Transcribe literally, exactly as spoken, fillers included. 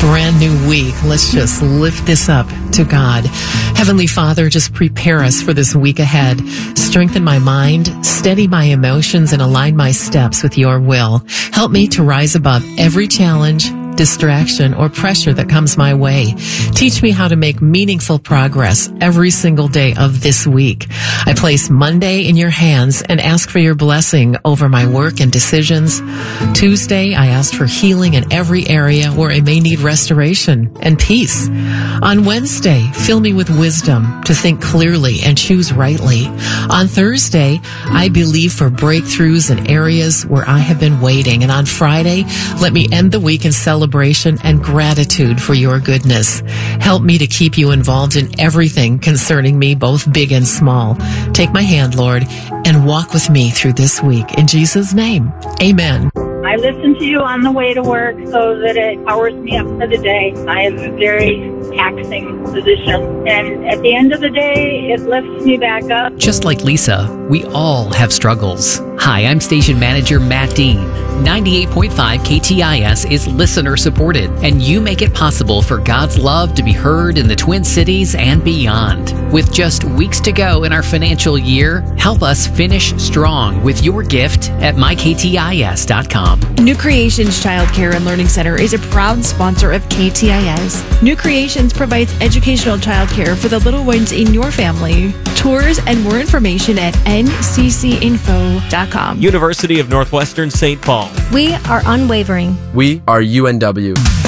brand new week. Let's just lift this up to God. Heavenly Father, just prepare us for this week ahead. Strengthen my mind, steady my emotions, and align my steps with your will. Help me to rise above every challenge, distraction, or pressure that comes my way. Teach me how to make meaningful progress every single day of this week. I place Monday in your hands and ask for your blessing over my work and decisions. Tuesday, I ask for healing in every area where I may need restoration and peace. On Wednesday, fill me with wisdom to think clearly and choose rightly. On Thursday, I believe for breakthroughs in areas where I have been waiting. And on Friday, let me end the week in celebration and gratitude for your goodness. Help me to keep you involved in everything concerning me, both big and small. Take my hand, Lord, and walk with me through this week. In Jesus' name, amen. I listen to you on the way to work so that it powers me up for the day. I have a very taxing position, and at the end of the day, it lifts me back up. Just like Lisa, we all have struggles. Hi, I'm station manager Matt Dean. ninety-eight point five K T I S is listener supported, and you make it possible for God's love to be heard in the Twin Cities and beyond. With just weeks to go in our financial year, help us finish strong with your gift at my k t i s dot com. New Creations Child Care and Learning Center is a proud sponsor of K T I S. New Creations provides educational child care for the little ones in your family. Tours and more information at n c c info dot com. University of Northwestern Saint Paul. We are unwavering. We are U N W.